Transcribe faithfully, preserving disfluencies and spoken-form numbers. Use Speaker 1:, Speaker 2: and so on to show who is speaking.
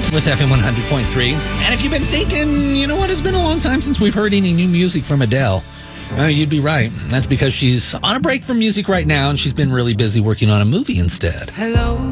Speaker 1: with F M one hundred point three. And if you've been thinking, you know what, it's been a long time since we've heard any new music from Adele, uh, you'd be right. That's because she's on a break from music right now, and she's been really busy working on a movie instead.
Speaker 2: Hello.